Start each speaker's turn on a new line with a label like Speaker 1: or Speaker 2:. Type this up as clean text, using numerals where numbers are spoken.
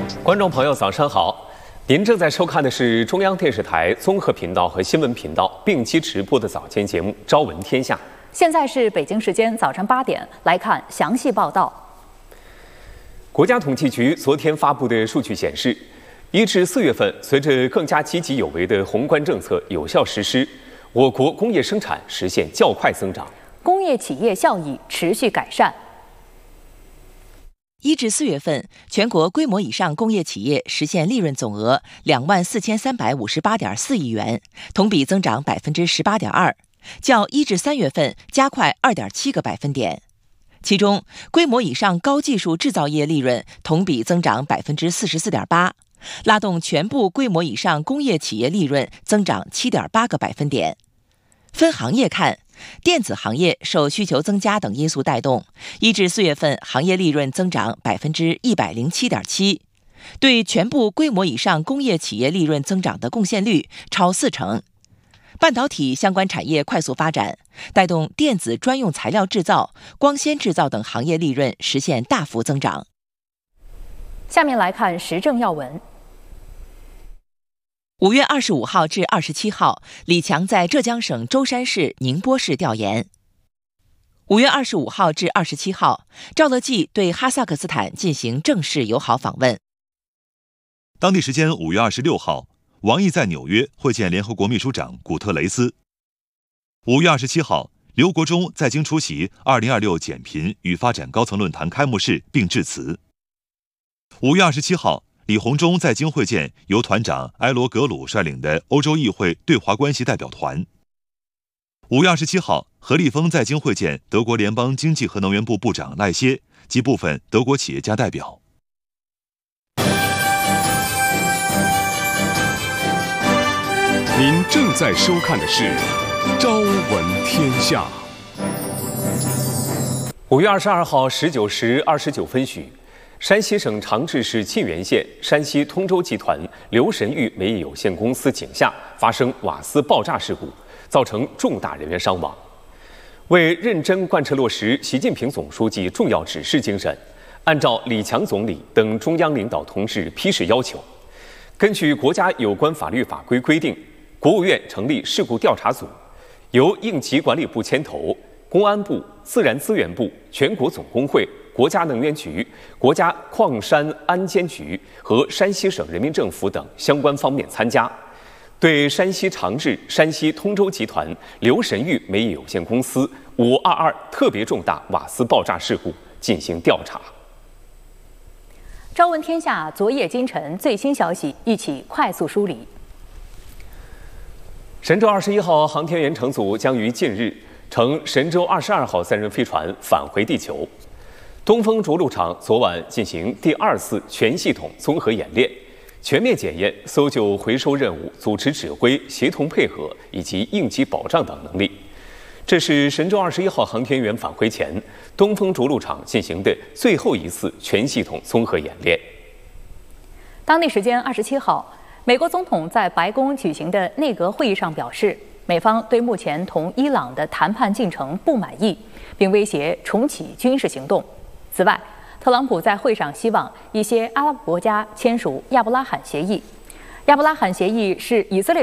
Speaker 1: 观众朋友，早上好！您正在收看的是中央电视台综合频道和新闻频道并机直播的早间节目《朝闻天下》。
Speaker 2: 现在是北京时间早晨8点，来看详细报道。
Speaker 1: 国家统计局昨天发布的数据显示，1至4月份，随着更加积极有为的宏观政策有效实施，我国工业生产实现较快增长，
Speaker 2: 工业企业效益持续改善。
Speaker 3: 1至4月份，全国规模以上工业企业实现利润总额24358.4亿元，同比增长18.2%，较1至3月份加快2.7个百分点。其中，规模以上高技术制造业利润同比增长44.8%，拉动全部规模以上工业企业利润增长7.8个百分点。分行业看，电子行业受需求增加等因素带动，1至4月份行业利润增长107.7%，对全部规模以上工业企业利润增长的贡献率超40%。半导体相关产业快速发展，带动电子专用材料制造、光纤制造等行业利润实现大幅增长。
Speaker 2: 下面来看时政要闻。
Speaker 3: 5月25号至27号，李强在浙江省舟山市、宁波市调研。5月25号至27号，赵乐际对哈萨克斯坦进行正式友好访问。
Speaker 4: 当地时间5月26号，王毅在纽约会见联合国秘书长古特雷斯。5月27号，刘国中在京出席2026减贫与发展高层论坛开幕式并致辞。5月27号，李鸿忠在京会见由团长埃罗格鲁率领的欧洲议会对华关系代表团。5月27号，何立峰在京会见德国联邦经济和能源部部长赖歇及部分德国企业家代表。
Speaker 5: 您正在收看的是《朝闻天下》。
Speaker 1: 5月22号19时29分许，山西省长治市沁源县山西通州集团刘神玉煤业有限公司井下发生瓦斯爆炸事故，造成重大人员伤亡。为认真贯彻落实习近平总书记重要指示精神，按照李强总理等中央领导同志批示要求，根据国家有关法律法规规定，国务院成立事故调查组，由应急管理部牵头，公安部、自然资源部、全国总工会、国家能源局、国家矿山安监局和山西省人民政府等相关方面参加，对山西长治、山西通州集团刘神玉煤业有限公司522特别重大瓦斯爆炸事故进行调查。
Speaker 2: 朝闻天下昨夜今晨最新消息，一起快速梳理。
Speaker 1: 神舟21号航天员乘组将于近日乘神舟22号载人飞船返回地球。东风着陆场昨晚进行第2次全系统综合演练，全面检验搜救回收任务组织指挥、协同配合以及应急保障等能力。这是神舟21号航天员返回前，东风着陆场进行的最后一次全系统综合演练。
Speaker 2: 当地时间27号，美国总统在白宫举行的内阁会议上表示，美方对目前同伊朗的谈判进程不满意，并威胁重启军事行动。此外，特朗普在会上希望一些阿拉伯国家签署亚伯拉罕协议。亚伯拉罕协议是以色列